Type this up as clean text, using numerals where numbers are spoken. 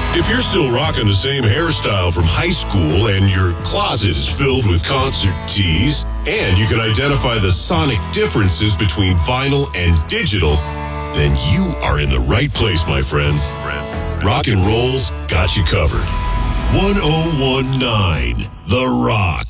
If you're still rocking the same hairstyle from high school and your closet is filled with concert tees, and you can identify the sonic differences between vinyl and digital, then you are in the right place, my friends. Rock and Roll's got you covered. 1019 The Rock.